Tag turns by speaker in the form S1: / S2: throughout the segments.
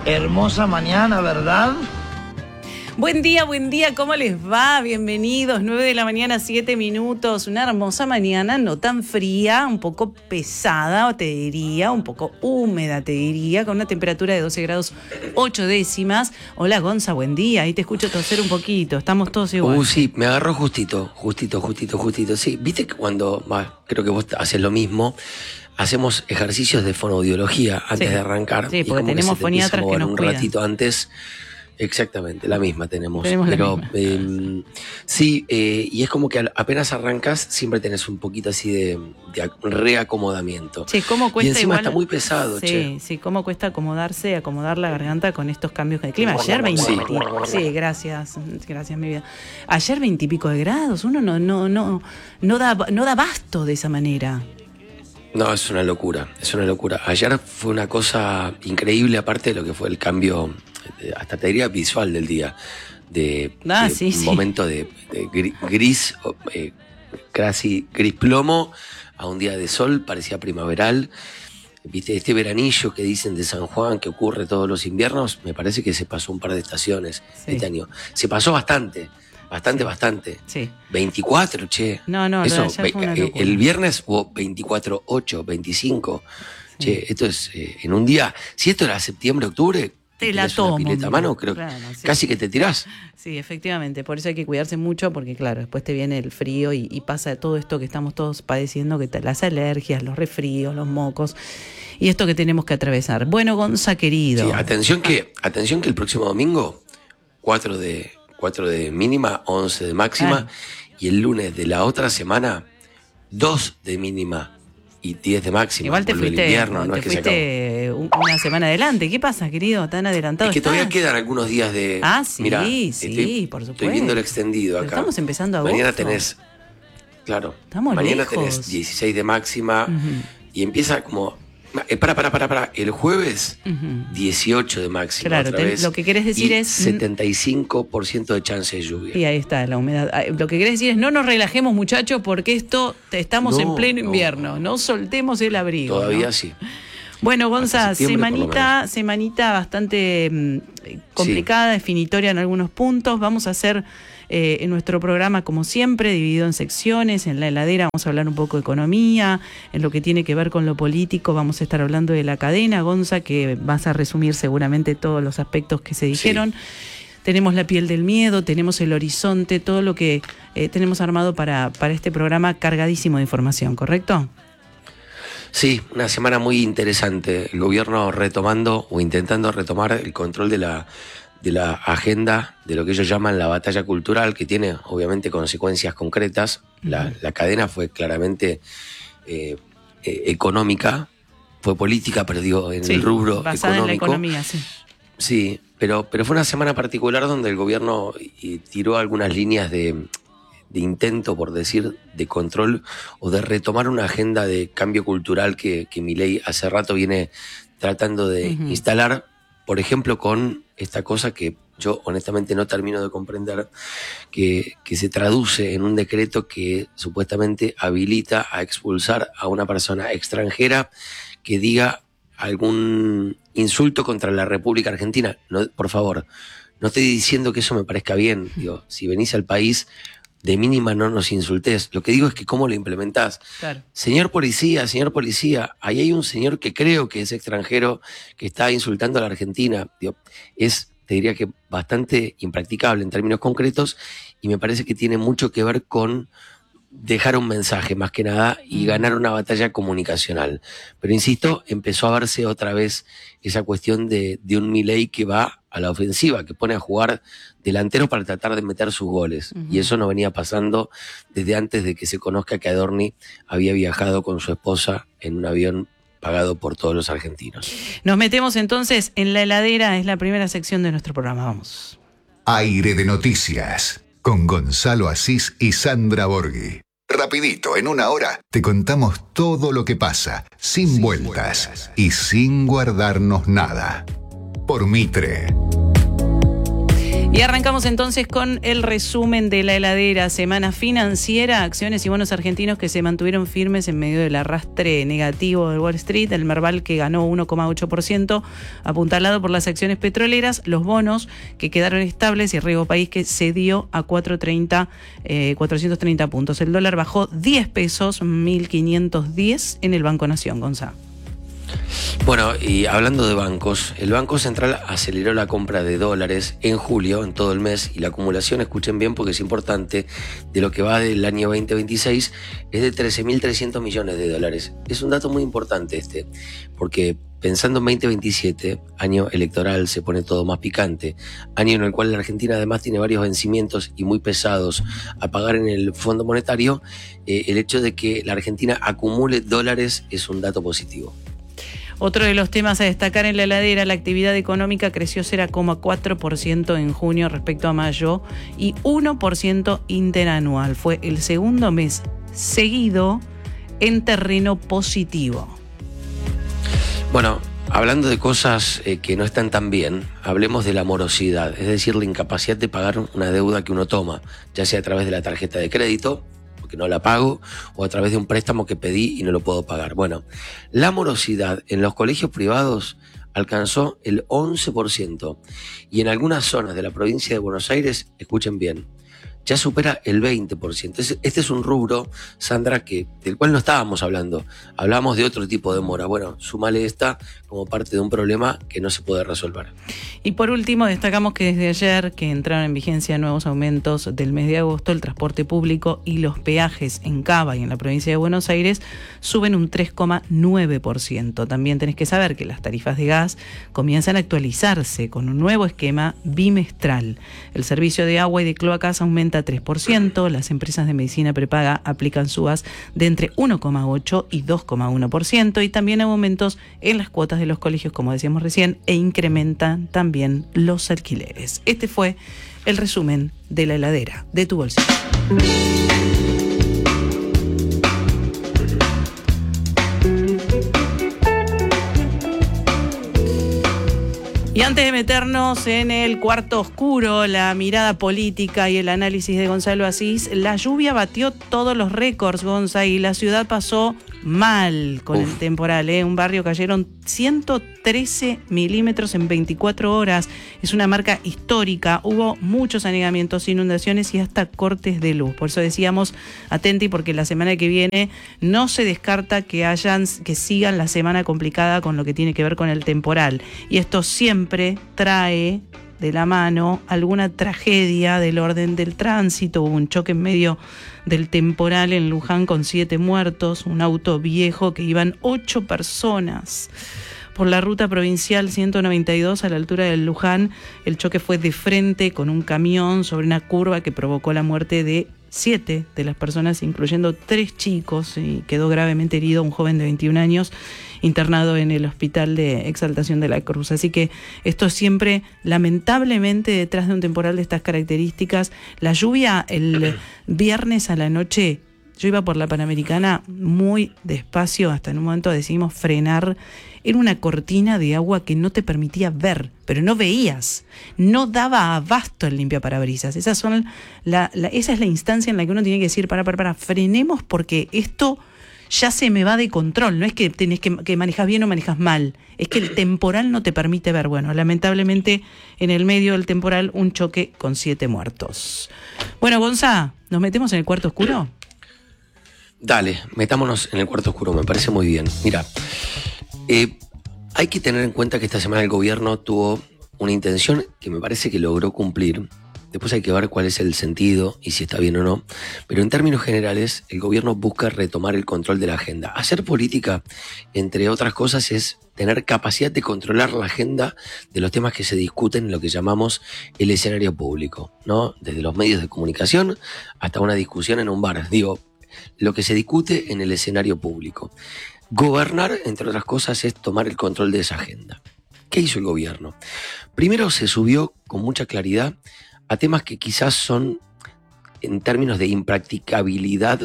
S1: Hermosa mañana, ¿verdad?
S2: Buen día, ¿¿cómo les va? Bienvenidos, 9 de la mañana, 7 minutos. Una hermosa mañana, no tan fría, un poco pesada, te diría, un poco húmeda, te diría, con una temperatura de 12 grados 8 décimas. Hola, Gonza, buen día. Ahí te escucho toser un poquito, estamos todos igual.
S3: Sí, me agarró justito. Sí, viste que cuando, creo que vos haces lo mismo, hacemos ejercicios de fonoaudiología antes de arrancar.
S2: Sí, porque tenemos foniatras que nos
S3: un
S2: cuidan.
S3: ratito antes. Exactamente, la misma tenemos.
S2: Pero
S3: sí, y es como que apenas arrancas siempre tenés un poquito así de reacomodamiento.
S2: Sí, ¿cómo cuesta?
S3: Y encima
S2: igual,
S3: está muy pesado,
S2: Sí, cómo cuesta acomodar la garganta con estos cambios de clima. Ayer 20. Sí, gracias mi vida. Ayer 20 y pico de grados, uno no da abasto de esa manera.
S3: No, es una locura. Ayer fue una cosa increíble, aparte de lo que fue el cambio, hasta te diría visual del día, de momento de gris, casi gris plomo, a un día de sol, parecía primaveral. Viste, este veranillo que dicen de San Juan que ocurre todos los inviernos, me parece que se pasó un par de estaciones este año. Se pasó bastante.
S2: Sí.
S3: 24, che.
S2: No,
S3: eso,
S2: fue una locura.
S3: el viernes hubo 24, 8, 25. Sí. Che, esto es en un día. Si esto era septiembre, octubre,
S2: te la tomo.
S3: Una pileta a mano, creo casi que te tirás.
S2: Sí, efectivamente. Por eso hay que cuidarse mucho, porque claro, después te viene el frío y pasa todo esto que estamos todos padeciendo, que las alergias, los resfríos, los mocos y esto que tenemos que atravesar. Bueno, Gonza, querido.
S3: Sí, atención que el próximo domingo, 4 de mínima, 11 de máxima, y el lunes de la otra semana, 2 de mínima y 10 de máxima.
S2: Igual te fuiste,
S3: invierno, no
S2: te
S3: es que
S2: fuiste una semana adelante. ¿Qué pasa, querido? ¿Tan adelantado?
S3: Es que todavía quedan algunos días de...
S2: Sí,
S3: mirá,
S2: por supuesto.
S3: Estoy viendo el extendido acá.
S2: Pero estamos empezando agosto.
S3: Mañana tenés... Claro.
S2: Estamos
S3: mañana
S2: lejos.
S3: Tenés 16 de máxima y empieza como... Para. El jueves, 18 de máxima.
S2: Claro, lo que querés decir es...
S3: 75% de chance de lluvia.
S2: Y ahí está, la humedad. Lo que querés decir es no nos relajemos, muchachos, porque estamos en pleno invierno. No soltemos el abrigo.
S3: Todavía sí.
S2: Bueno, Gonza, semanita bastante complicada, definitoria en algunos puntos. Vamos a hacer en nuestro programa, como siempre, dividido en secciones. En la heladera vamos a hablar un poco de economía, en lo que tiene que ver con lo político vamos a estar hablando de la cadena, Gonza, que vas a resumir seguramente todos los aspectos que se dijeron. Sí. Tenemos la piel del miedo, tenemos el horizonte, todo lo que tenemos armado para este programa cargadísimo de información, ¿correcto?
S3: Sí, una semana muy interesante. El gobierno retomando o intentando retomar el control de la agenda de lo que ellos llaman la batalla cultural, que tiene obviamente consecuencias concretas. La cadena fue claramente económica, fue política, pero digo, en el rubro
S2: basada
S3: económico.
S2: En la economía, sí.
S3: Sí, pero fue una semana particular donde el gobierno tiró algunas líneas de intento, por decir, de control o de retomar una agenda de cambio cultural que Milei hace rato viene tratando de instalar, por ejemplo, con esta cosa que yo honestamente no termino de comprender, que se traduce en un decreto que supuestamente habilita a expulsar a una persona extranjera que diga algún insulto contra la República Argentina. No, por favor, no estoy diciendo que eso me parezca bien. Digo, si venís al país, de mínima no nos insultés. Lo que digo es que cómo lo implementás.
S2: Claro.
S3: Señor policía, ahí hay un señor que creo que es extranjero que está insultando a la Argentina. Digo, te diría que bastante impracticable en términos concretos, y me parece que tiene mucho que ver con dejar un mensaje más que nada y ganar una batalla comunicacional. Pero insisto, empezó a verse otra vez esa cuestión de un Milei que va a la ofensiva, que pone a jugar delanteros para tratar de meter sus goles. Y eso no venía pasando desde antes de que se conozca que Adorni había viajado con su esposa en un avión pagado por todos los argentinos.
S2: Nos metemos entonces en la heladera, es la primera sección de nuestro programa. Vamos.
S4: Aire de noticias, con Gonzalo Asís y Sandra Borghi. Rapidito, en una hora, te contamos todo lo que pasa, sin vueltas y sin guardarnos nada. Por Mitre.
S2: Y arrancamos entonces con el resumen de la heladera. Semana financiera, acciones y bonos argentinos que se mantuvieron firmes en medio del arrastre negativo de Wall Street. El Merval, que ganó 1,8%, apuntalado por las acciones petroleras. Los bonos, que quedaron estables, y el Riesgo País, que cedió a 430 puntos. El dólar bajó 10 pesos, 1.510 en el Banco Nación, Gonzalo.
S3: Bueno, y hablando de bancos, el Banco Central aceleró la compra de dólares en julio, en todo el mes, y la acumulación, escuchen bien porque es importante, de lo que va del año 2026 es de 13.300 millones de dólares. Es un dato muy importante porque pensando en 2027, año electoral, se pone todo más picante, año en el cual la Argentina además tiene varios vencimientos y muy pesados a pagar en el Fondo Monetario, el hecho de que la Argentina acumule dólares es un dato positivo.
S2: Otro de los temas a destacar en la heladera: la actividad económica creció 0,4% en junio respecto a mayo y 1% interanual. Fue el segundo mes seguido en terreno positivo.
S3: Bueno, hablando de cosas que no están tan bien, hablemos de la morosidad, es decir, la incapacidad de pagar una deuda que uno toma, ya sea a través de la tarjeta de crédito, que no la pago, o a través de un préstamo que pedí y no lo puedo pagar. Bueno, la morosidad en los colegios privados alcanzó el 11% y en algunas zonas de la provincia de Buenos Aires, escuchen bien, ya supera el 20%. Este es un rubro, Sandra, del cual no estábamos hablando. Hablamos de otro tipo de mora. Bueno, súmale esta como parte de un problema que no se puede resolver.
S2: Y por último, destacamos que desde ayer, que entraron en vigencia nuevos aumentos del mes de agosto, el transporte público y los peajes en Cava y en la provincia de Buenos Aires suben un 3,9%. También tenés que saber que las tarifas de gas comienzan a actualizarse con un nuevo esquema bimestral. El servicio de agua y de cloacas aumenta 3%, las empresas de medicina prepaga aplican subas de entre 1,8 y 2,1%, y también hay aumentos en las cuotas de los colegios, como decíamos recién, e incrementan también los alquileres. Este fue el resumen de la heladera de tu bolsillo. Y antes de meternos en el cuarto oscuro, la mirada política y el análisis de Gonzalo Asís, la lluvia batió todos los récords, Gonza, y la ciudad pasó mal con el temporal. Un barrio cayeron 113 milímetros en 24 horas. Es una marca histórica. Hubo muchos anegamientos, inundaciones y hasta cortes de luz. Por eso decíamos, atenti, porque la semana que viene no se descarta que sigan la semana complicada con lo que tiene que ver con el temporal. Y esto siempre trae de la mano alguna tragedia del orden del tránsito. Hubo un choque en medio del temporal en Luján con 7 muertos, un auto viejo que iban 8 personas. Por la ruta provincial 192 a la altura del Luján, el choque fue de frente con un camión sobre una curva que provocó la muerte de 7 de las personas, incluyendo 3 chicos, y quedó gravemente herido un joven de 21 años internado en el Hospital de Exaltación de la Cruz. Así que esto siempre, lamentablemente, detrás de un temporal de estas características. La lluvia el viernes a la noche, yo iba por la Panamericana muy despacio, hasta en un momento decidimos frenar. Era una cortina de agua que no te permitía ver, pero no veías, no daba abasto el limpiaparabrisas. Esa es la instancia en la que uno tiene que decir, para, frenemos, porque esto ya se me va de control. No es que tenés que manejas bien o manejas mal, es que el temporal no te permite ver. Bueno, lamentablemente en el medio del temporal un choque con 7 muertos. Bueno, Gonza, ¿nos metemos en el cuarto oscuro?
S3: Dale, metámonos en el cuarto oscuro, me parece muy bien. Mira, hay que tener en cuenta que esta semana el gobierno tuvo una intención que me parece que logró cumplir. Después hay que ver cuál es el sentido y si está bien o no. Pero en términos generales, el gobierno busca retomar el control de la agenda. Hacer política, entre otras cosas, es tener capacidad de controlar la agenda de los temas que se discuten en lo que llamamos el escenario público, ¿no? Desde los medios de comunicación hasta una discusión en un bar. Digo, lo que se discute en el escenario público. Gobernar, entre otras cosas, es tomar el control de esa agenda. ¿Qué hizo el gobierno? Primero se subió con mucha claridad a temas que quizás son, en términos de impracticabilidad,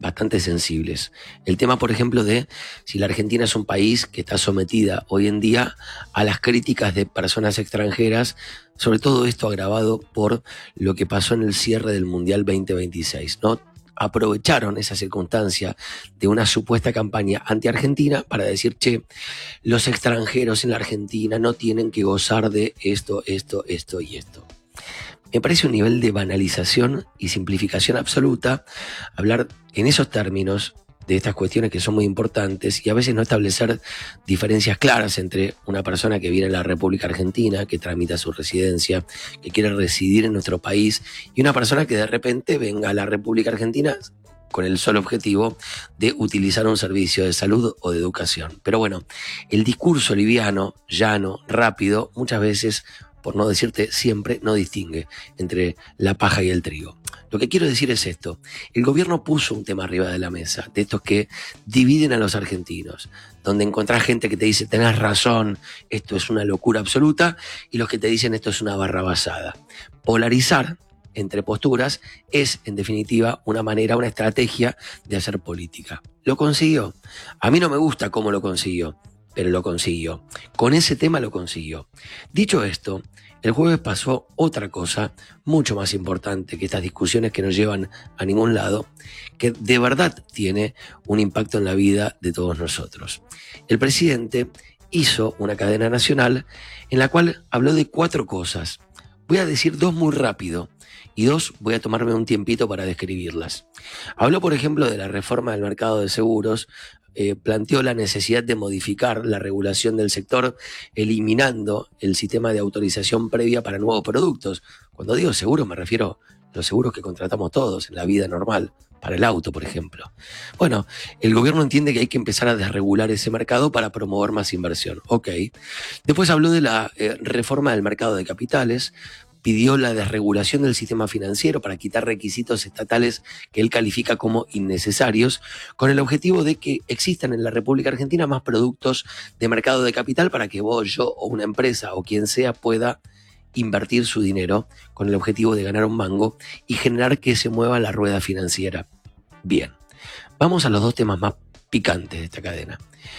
S3: bastante sensibles. El tema, por ejemplo, de si la Argentina es un país que está sometida hoy en día a las críticas de personas extranjeras, sobre todo esto agravado por lo que pasó en el cierre del Mundial 2026, ¿no? Aprovecharon esa circunstancia de una supuesta campaña anti-argentina para decir, che, los extranjeros en la Argentina no tienen que gozar de esto y esto. Me parece un nivel de banalización y simplificación absoluta hablar en esos términos de estas cuestiones que son muy importantes y a veces no establecer diferencias claras entre una persona que viene a la República Argentina, que tramita su residencia, que quiere residir en nuestro país, y una persona que de repente venga a la República Argentina con el solo objetivo de utilizar un servicio de salud o de educación. Pero bueno, el discurso liviano, llano, rápido, muchas veces, por no decirte siempre, no distingue entre la paja y el trigo. Lo que quiero decir es esto: el gobierno puso un tema arriba de la mesa, de estos que dividen a los argentinos, donde encontrás gente que te dice, tenés razón, esto es una locura absoluta, y los que te dicen, esto es una barrabasada. Polarizar entre posturas es, en definitiva, una manera, una estrategia de hacer política. ¿Lo consiguió? A mí no me gusta cómo lo consiguió, pero lo consiguió. Con ese tema lo consiguió. Dicho esto, el jueves pasó otra cosa mucho más importante que estas discusiones que no llevan a ningún lado, que de verdad tiene un impacto en la vida de todos nosotros. El presidente hizo una cadena nacional en la cual habló de 4 cosas. Voy a decir 2 muy rápido y 2 voy a tomarme un tiempito para describirlas. Habló, por ejemplo, de la reforma del mercado de seguros. Planteó la necesidad de modificar la regulación del sector, eliminando el sistema de autorización previa para nuevos productos. Cuando digo seguro me refiero a los seguros que contratamos todos en la vida normal, para el auto, por ejemplo. Bueno, el gobierno entiende que hay que empezar a desregular ese mercado para promover más inversión. Ok. Después habló de la reforma del mercado de capitales. Pidió la desregulación del sistema financiero para quitar requisitos estatales que él califica como innecesarios, con el objetivo de que existan en la República Argentina más productos de mercado de capital para que vos, yo o una empresa o quien sea pueda invertir su dinero con el objetivo de ganar un mango y generar que se mueva la rueda financiera. Bien, vamos a los 2 temas más picantes de esta cadena.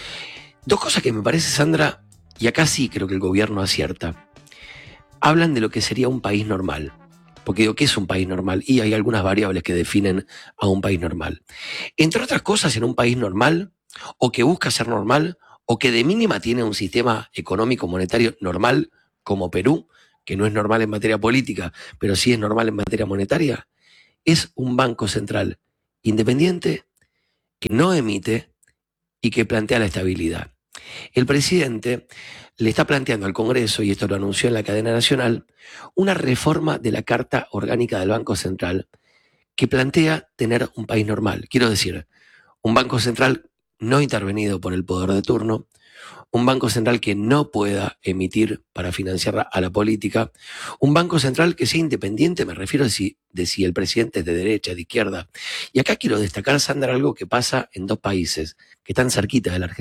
S3: 2 cosas que me parece, Sandra, y acá sí creo que el gobierno acierta. Hablan de lo que sería un país normal. Porque digo, ¿qué es un país normal? Y hay algunas variables que definen a un país normal. Entre otras cosas, en un país normal, o que busca ser normal, o que de mínima tiene un sistema económico monetario normal, como Perú, que no es normal en materia política, pero sí es normal en materia monetaria, es un banco central independiente que no emite y que plantea la estabilidad. El presidente le está planteando al Congreso, y esto lo anunció en la cadena nacional, una reforma de la Carta Orgánica del Banco Central que plantea tener un país normal. Quiero decir, un Banco Central no intervenido por el poder de turno, un Banco Central que no pueda emitir para financiar a la política, un Banco Central que sea independiente, me refiero a si el presidente es de derecha, de izquierda. Y acá quiero destacar, Sandra, algo que pasa en 2 países que están cerquita de la Argentina.